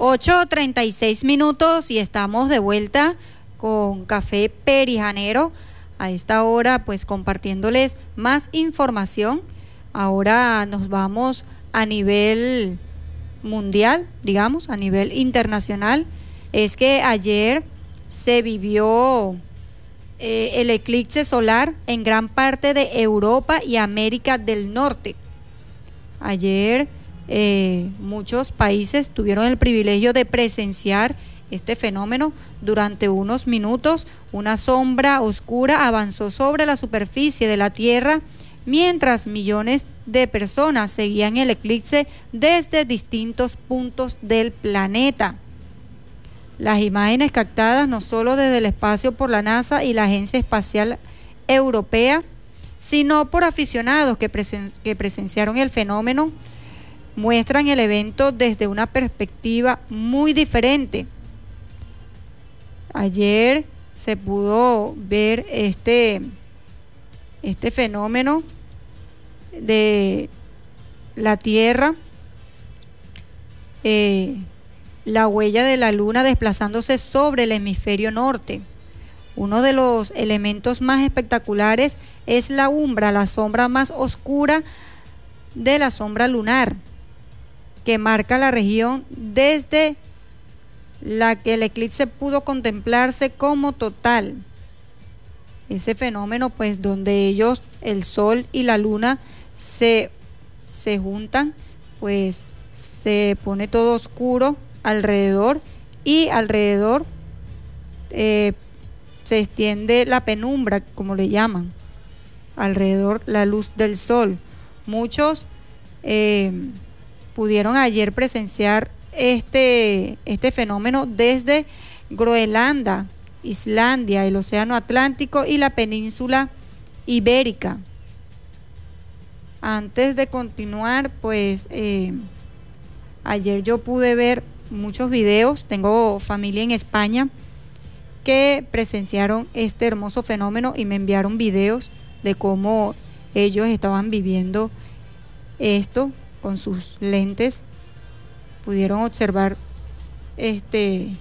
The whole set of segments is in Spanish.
8:36 y estamos de vuelta con Café Perijanero. A esta hora, pues compartiéndoles más información. Ahora nos vamos a nivel mundial, digamos, a nivel internacional. Es que ayer se vivió el eclipse solar en gran parte de Europa y América del Norte. Ayer muchos países tuvieron el privilegio de presenciar este fenómeno. Durante unos minutos, una sombra oscura avanzó sobre la superficie de la Tierra, mientras millones de personas seguían el eclipse desde distintos puntos del planeta. Las imágenes captadas no solo desde el espacio por la NASA y la Agencia Espacial Europea, sino por aficionados que presenciaron el fenómeno, muestran el evento desde una perspectiva muy diferente. Ayer se pudo ver este fenómeno de la Tierra, la huella de la Luna desplazándose sobre el hemisferio norte. Uno de los elementos más espectaculares es la umbra, la sombra más oscura de la sombra lunar, que marca la región desde la que el eclipse pudo contemplarse como total. Ese fenómeno, pues, donde el sol y la luna se juntan, pues se pone todo oscuro alrededor, y alrededor se extiende la penumbra, como le llaman, alrededor la luz del sol. Muchos pudieron ayer presenciar este fenómeno desde Groenlandia, Islandia, el Océano Atlántico y la península ibérica. Antes de continuar, pues ayer yo pude ver muchos videos. Tengo familia en España que presenciaron este hermoso fenómeno y me enviaron videos de cómo ellos estaban viviendo esto con sus lentes. Pudieron observar de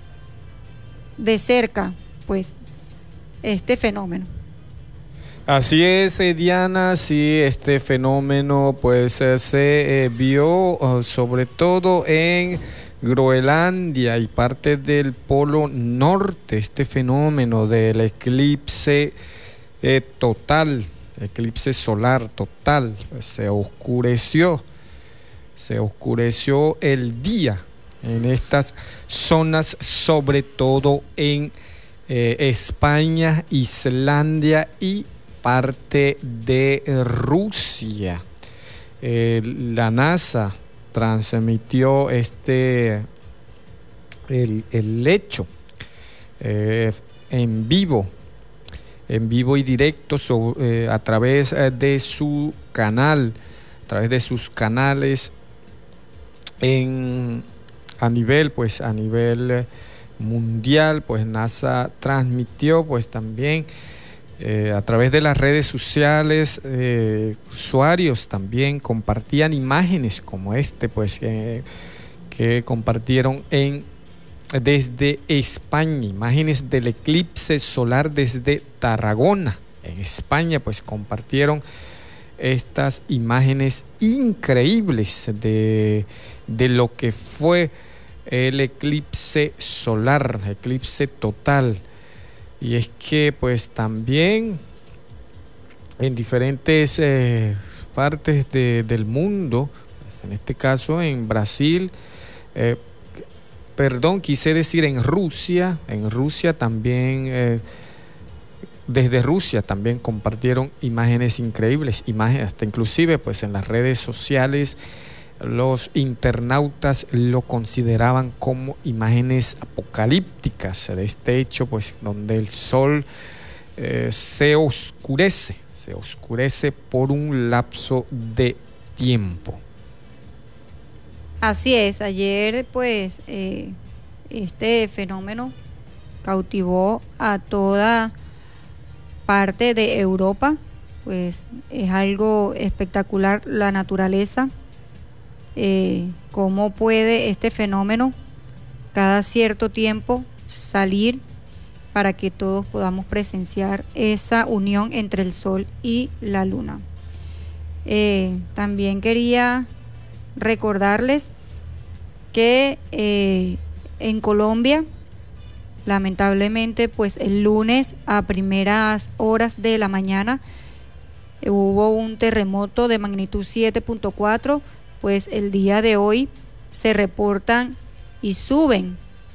cerca, pues, este fenómeno. Así es, Diana, sí, este fenómeno pues se vio sobre todo en Groenlandia y parte del Polo Norte, este fenómeno del eclipse total, eclipse solar total. Pues se oscureció el día en estas zonas, sobre todo en España, Islandia y parte de Rusia. La NASA transmitió el hecho en vivo y directo a través de su canal, a través de sus canales a nivel mundial. Pues NASA transmitió pues también a través de las redes sociales. Usuarios también compartían imágenes como pues que compartieron desde España, imágenes del eclipse solar desde Tarragona, en España. Pues compartieron estas imágenes increíbles de lo que fue el eclipse solar, eclipse total. Y es que pues también en diferentes partes del mundo, pues, en este caso en Brasil, quise decir en Rusia también, desde Rusia también compartieron imágenes increíbles, imágenes hasta inclusive pues en las redes sociales. Los internautas lo consideraban como imágenes apocalípticas de este hecho, pues donde el sol se oscurece por un lapso de tiempo. Así es, ayer pues este fenómeno cautivó a toda parte de Europa. Pues es algo espectacular la naturaleza, cómo puede este fenómeno cada cierto tiempo salir para que todos podamos presenciar esa unión entre el sol y la luna. También quería recordarles que en Colombia, lamentablemente, pues el lunes a primeras horas de la mañana hubo un terremoto de magnitud 7.4, pues el día de hoy se reportan y suben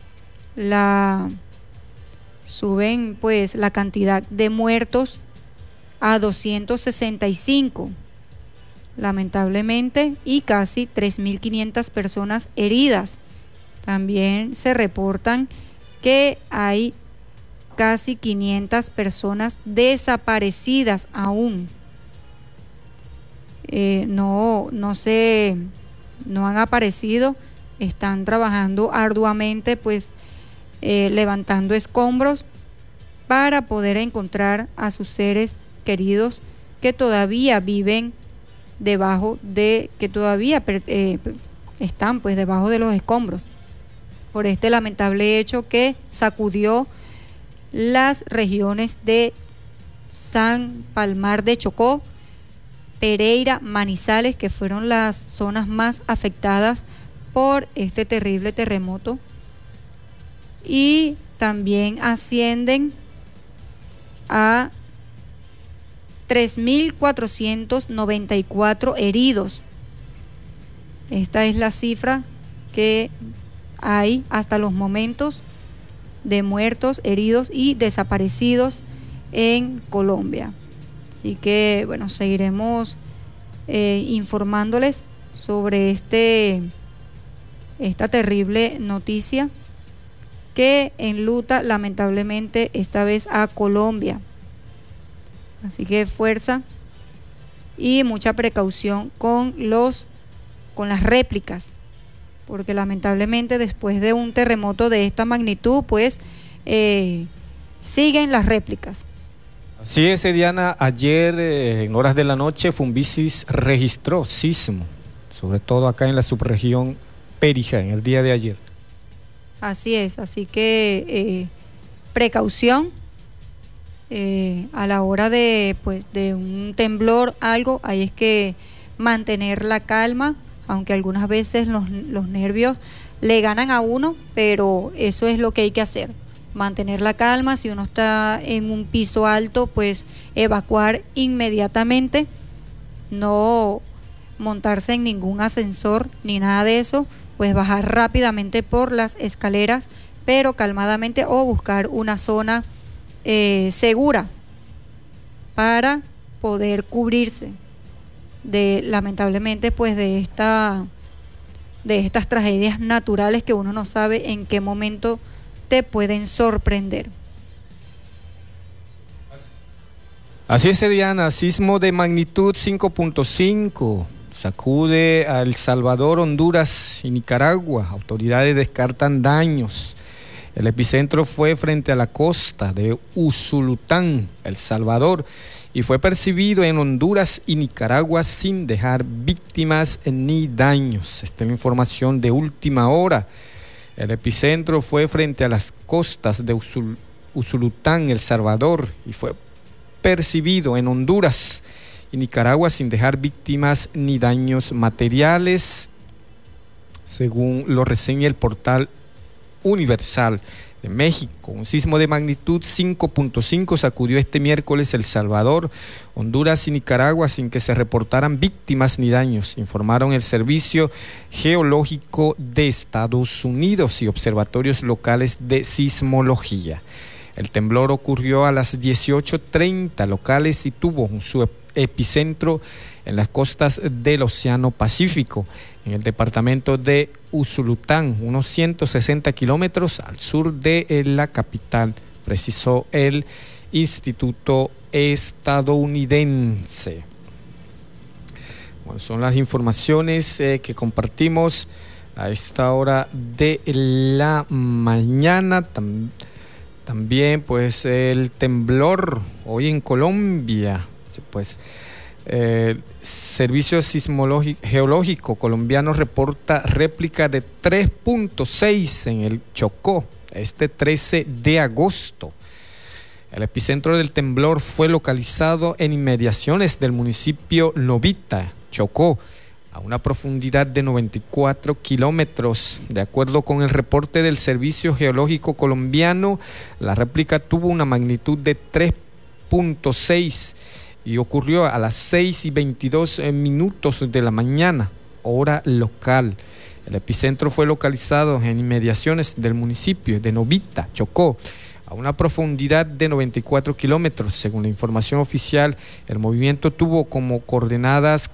pues la cantidad de muertos a 265, lamentablemente, y casi 3.500 personas heridas. También se reportan que hay casi 500 personas desaparecidas aún. No han aparecido, están trabajando arduamente, pues levantando escombros para poder encontrar a sus seres queridos que todavía viven están pues debajo de los escombros por este lamentable hecho que sacudió las regiones de San Palmar de Chocó, Pereira, Manizales, que fueron las zonas más afectadas por este terrible terremoto, y también ascienden a 3.494 heridos. Esta es la cifra que hay hasta los momentos de muertos, heridos y desaparecidos en Colombia. Así que, bueno, seguiremos informándoles sobre esta terrible noticia que enluta lamentablemente esta vez a Colombia. Así que fuerza y mucha precaución con las réplicas, porque lamentablemente después de un terremoto de esta magnitud, pues siguen las réplicas. Así es, Diana. Ayer en horas de la noche Fumbisis registró sismo, sobre todo acá en la subregión Perijá, en el día de ayer. Así es, así que precaución a la hora de un temblor, algo, ahí es que mantener la calma, aunque algunas veces los nervios le ganan a uno, pero eso es lo que hay que hacer, mantener la calma. Si uno está en un piso alto, pues evacuar inmediatamente, no montarse en ningún ascensor ni nada de eso, pues bajar rápidamente por las escaleras, pero calmadamente, o buscar una zona segura para poder cubrirse lamentablemente, pues de estas tragedias naturales que uno no sabe en qué momento te pueden sorprender. Así es, Diana. Sismo de magnitud 5.5 sacude a El Salvador, Honduras y Nicaragua. Autoridades descartan daños. El epicentro fue frente a la costa de Usulután, El Salvador, y fue percibido en Honduras y Nicaragua sin dejar víctimas ni daños. Esta es la información de última hora. El epicentro fue frente a las costas de Usulután, El Salvador, y fue percibido en Honduras y Nicaragua sin dejar víctimas ni daños materiales, según lo reseña el portal Universal de México. Un sismo de magnitud 5.5 sacudió este miércoles El Salvador, Honduras y Nicaragua sin que se reportaran víctimas ni daños, informaron el Servicio Geológico de Estados Unidos y observatorios locales de sismología. El temblor ocurrió a las 18:30 locales y tuvo su epicentro en las costas del Océano Pacífico, en el departamento de Usulután, unos 160 kilómetros al sur de la capital, precisó el Instituto estadounidense. Bueno, son las informaciones que compartimos a esta hora de la mañana. También pues el temblor hoy en Colombia, pues Servicio Geológico Colombiano reporta réplica de 3.6 en el Chocó, este 13 de agosto. El epicentro del temblor fue localizado en inmediaciones del municipio Novita, Chocó, a una profundidad de 94 kilómetros. De acuerdo con el reporte del Servicio Geológico Colombiano, la réplica tuvo una magnitud de 3.6 y ocurrió a las 6:22 de la mañana, hora local. El epicentro fue localizado en inmediaciones del municipio de Novita, Chocó, a una profundidad de 94 kilómetros. Según la información oficial, el movimiento tuvo como coordenadas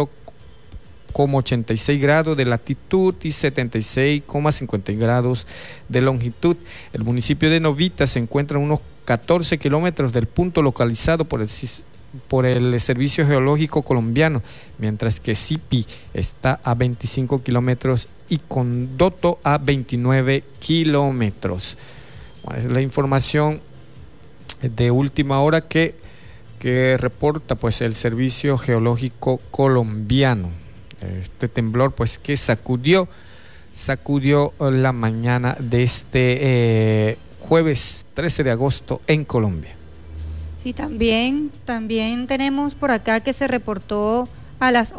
4,86 grados de latitud y 76,50 grados de longitud. El municipio de Novita se encuentra a unos 14 kilómetros del punto localizado por el Servicio Geológico Colombiano, mientras que Sipi está a 25 kilómetros y Condoto a 29 kilómetros. Bueno, es la información de última hora que reporta pues el Servicio Geológico Colombiano. Este temblor pues que sacudió la mañana de este jueves 13 de agosto en Colombia. Sí, también tenemos por acá que se reportó a las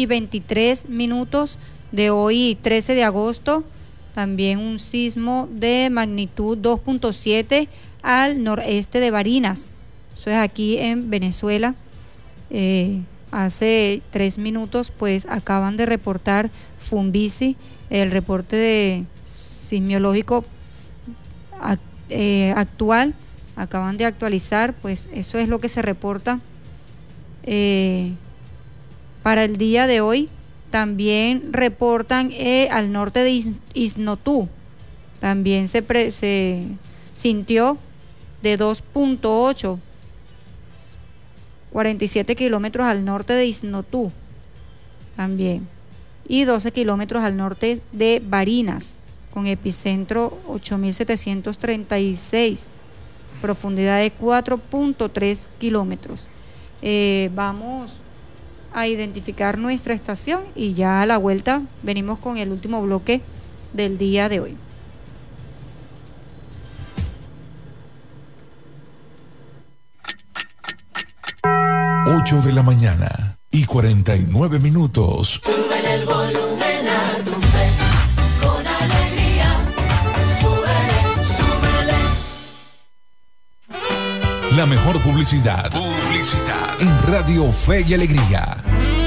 8:23 de hoy 13 de agosto, también un sismo de magnitud 2.7 al noreste de Barinas. Eso es aquí en Venezuela. Hace 3 minutos pues acaban de reportar Funvici, el reporte de sismológico actual. Acaban de actualizar, pues eso es lo que se reporta para el día de hoy. También reportan al norte de Isnotú, también se sintió de 2.8, 47 kilómetros al norte de Isnotú también, y 12 kilómetros al norte de Barinas, con epicentro 8.736, profundidad de 4.3 kilómetros. Vamos a identificar nuestra estación y ya a la vuelta venimos con el último bloque del día de hoy. Ocho de la mañana y 49 minutos. Sube el volumen a tu fe, con alegría, súbele, súbele. La mejor publicidad en Radio Fe y Alegría.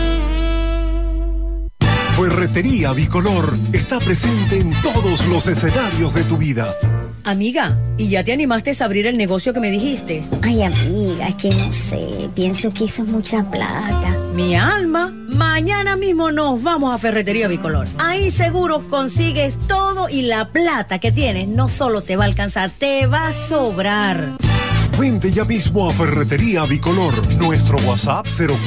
Ferretería Bicolor está presente en todos los escenarios de tu vida. Amiga, ¿y ya te animaste a abrir el negocio que me dijiste? Ay, amiga, es que no sé, pienso que eso es mucha plata. Mi alma, mañana mismo nos vamos a Ferretería Bicolor. Ahí seguro consigues todo y la plata que tienes no solo te va a alcanzar, te va a sobrar. Vente ya mismo a Ferretería Bicolor. Nuestro WhatsApp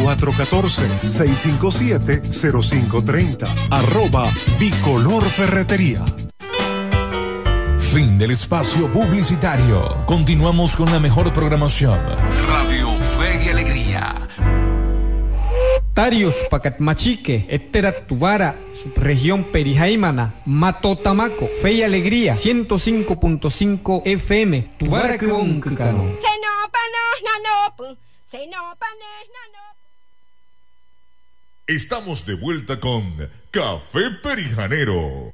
0414-657-0530. @Bicolor Ferretería. Fin del espacio publicitario. Continuamos con la mejor programación. Radio Fe y Alegría. Tarios Pacatmachique, Tubara, subregión Perijaimana, Matotamaco, Fe y Alegría, 105.5 FM, Tubara Kuonkano. Estamos de vuelta con Café Perijanero.